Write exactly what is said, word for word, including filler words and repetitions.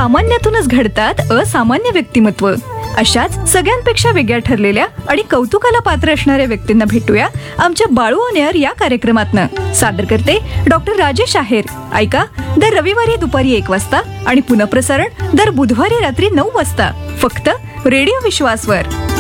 सामान्यातूनच घडतात असामान्य व्यक्तिमत्व. अशाच सगळ्यांपेक्षा वेगळ्या ठरलेल्या आणि कौतुकाला पात्र असणाऱ्या व्यक्तींना भेटूया आमच्या बाळू ऑन एअर या कार्यक्रमातनं. सादर करते डॉक्टर राजेश आहेर. ऐका दर रविवारी दुपारी एक वाजता आणि पुनःप्रसारण दर बुधवारी रात्री नऊ वाजता फक्त रेडिओ विश्वासवर.